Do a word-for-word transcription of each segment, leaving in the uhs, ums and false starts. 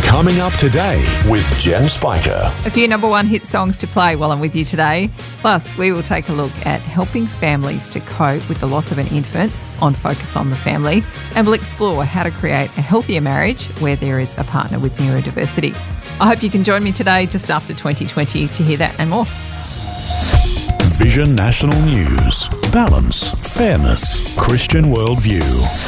Coming up today with Jen Spiker. A few number one hit songs to play while I'm with you today. Plus, we will take a look at helping families to cope with the loss of an infant on Focus on the Family. And we'll explore how to create a healthier marriage where there is a partner with neurodiversity. I hope you can join me today just after twenty twenty to hear that and more. Vision National News. Balance, fairness, Christian worldview.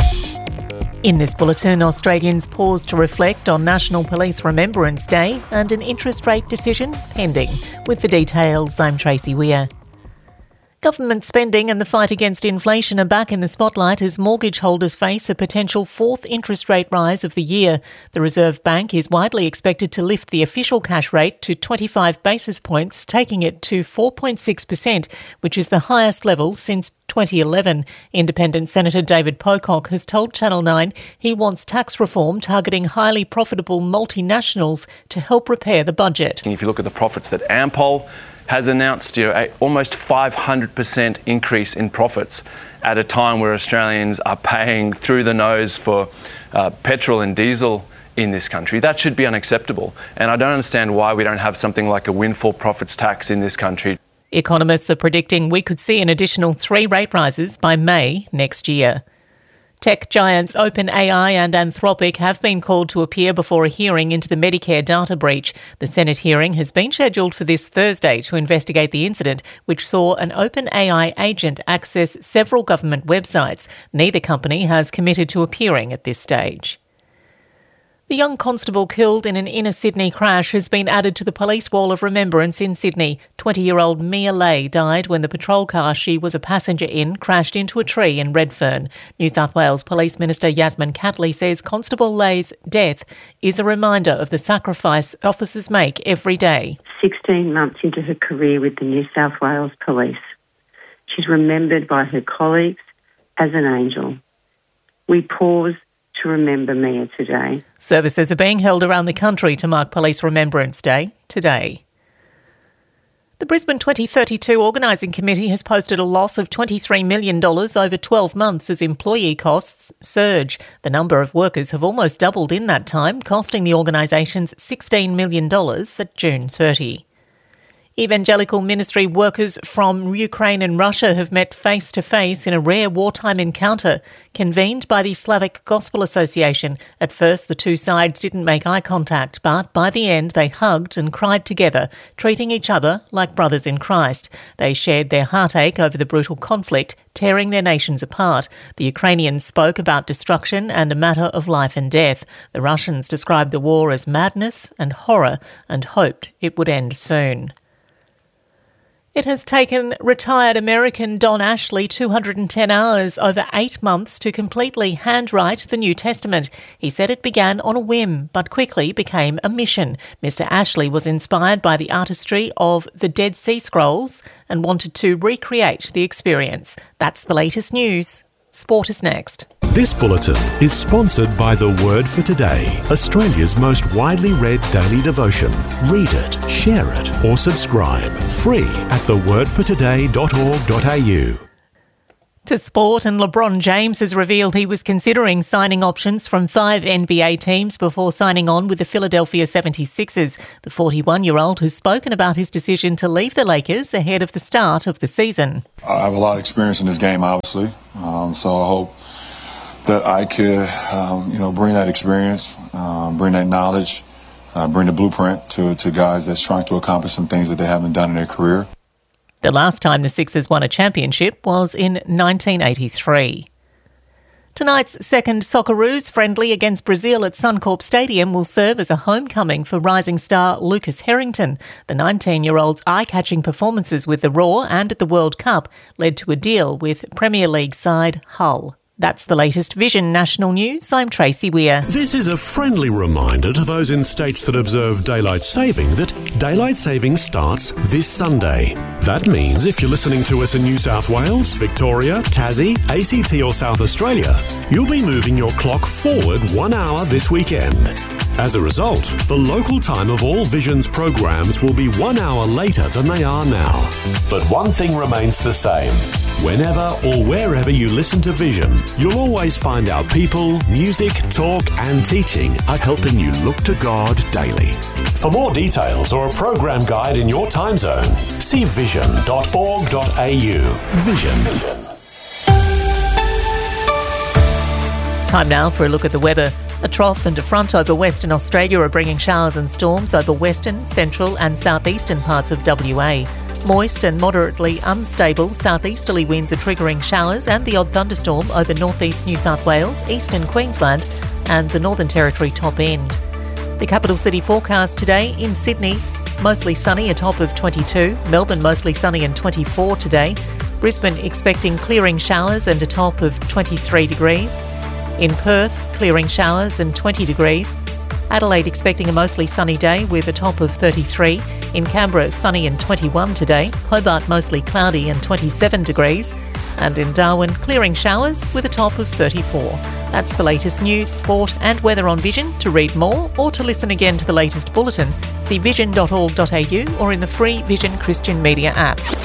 In this bulletin, Australians pause to reflect on National Police Remembrance Day and an interest rate decision pending. With the details, I'm Tracy Weir. Government spending and the fight against inflation are back in the spotlight as mortgage holders face a potential fourth interest rate rise of the year. The Reserve Bank is widely expected to lift the official cash rate to twenty-five basis points, taking it to four point six percent, which is the highest level since twenty eleven. Independent Senator David Pocock has told Channel nine he wants tax reform targeting highly profitable multinationals to help repair the budget. If you look at the profits that Ampol has announced, you know, a almost five hundred percent increase in profits at a time where Australians are paying through the nose for uh, petrol and diesel in this country. That should be unacceptable. And I don't understand why we don't have something like a windfall profits tax in this country. Economists are predicting we could see an additional three rate rises by May next year. Tech giants OpenAI and Anthropic have been called to appear before a hearing into the Medicare data breach. The Senate hearing has been scheduled for this Thursday to investigate the incident, which saw an OpenAI agent access several government websites. Neither company has committed to appearing at this stage. The young constable killed in an inner Sydney crash has been added to the police wall of remembrance in Sydney. twenty-year-old Mia Lay died when the patrol car she was a passenger in crashed into a tree in Redfern. New South Wales Police Minister Yasmin Catley says Constable Lay's death is a reminder of the sacrifice officers make every day. sixteen months into her career with the New South Wales Police, she's remembered by her colleagues as an angel. We pause to remember Mia today. Services are being held around the country to mark Police Remembrance Day today. The Brisbane twenty thirty-two Organising Committee has posted a loss of twenty-three million dollars over twelve months as employee costs surge. The number of workers have almost doubled in that time, costing the organisations sixteen million dollars at June thirtieth. Evangelical ministry workers from Ukraine and Russia have met face-to-face in a rare wartime encounter convened by the Slavic Gospel Association. At first, the two sides didn't make eye contact, but by the end, they hugged and cried together, treating each other like brothers in Christ. They shared their heartache over the brutal conflict, tearing their nations apart. The Ukrainians spoke about destruction and a matter of life and death. The Russians described the war as madness and horror and hoped it would end soon. It has taken retired American Don Ashley two hundred ten hours over eight months to completely handwrite the New Testament. He said it began on a whim, but quickly became a mission. Mister Ashley was inspired by the artistry of the Dead Sea Scrolls and wanted to recreate the experience. That's the latest news. Sport is next. This bulletin is sponsored by The Word for Today, Australia's most widely read daily devotion. Read it, share it, or subscribe. Free at the word for today dot org dot a u. To sport, and LeBron James has revealed he was considering signing options from five N B A teams before signing on with the Philadelphia seventy-sixers. The forty-one-year-old has spoken about his decision to leave the Lakers ahead of the start of the season. I have a lot of experience in this game, obviously, um, so I hope that I could, um, you know, bring that experience, um, bring that knowledge, uh, bring the blueprint to, to guys that's trying to accomplish some things that they haven't done in their career. The last time the Sixers won a championship was in nineteen eighty-three. Tonight's second Socceroos friendly against Brazil at Suncorp Stadium will serve as a homecoming for rising star Lucas Harrington. The nineteen-year-old's eye-catching performances with the Raw and at the World Cup led to a deal with Premier League side Hull. That's the latest Vision National News. I'm Tracy Weir. This is a friendly reminder to those in states that observe daylight saving that daylight saving starts this Sunday. That means if you're listening to us in New South Wales, Victoria, Tassie, A C T or South Australia, you'll be moving your clock forward one hour this weekend. As a result, the local time of all Vision's programs will be one hour later than they are now. But one thing remains the same. Whenever or wherever you listen to Vision, you'll always find out people, music, talk and teaching are helping you look to God daily. For more details or a program guide in your time zone, see vision dot org dot a u. Vision. Time now for a look at the weather. A trough and a front over Western Australia are bringing showers and storms over western, central and southeastern parts of W A. Moist and moderately unstable southeasterly winds are triggering showers and the odd thunderstorm over northeast New South Wales, eastern Queensland and the Northern Territory top end. The capital city forecast today: in Sydney, mostly sunny, a top of twenty-two. Melbourne, mostly sunny and twenty-four today. Brisbane, expecting clearing showers and a top of twenty-three degrees. In Perth, clearing showers and twenty degrees. Adelaide, expecting a mostly sunny day with a top of thirty-three. In Canberra, sunny and twenty-one today. Hobart, mostly cloudy and twenty-seven degrees. And in Darwin, clearing showers with a top of thirty-four. That's the latest news, sport and weather on Vision. To read more or to listen again to the latest bulletin, see vision dot org dot a u or in the free Vision Christian Media app.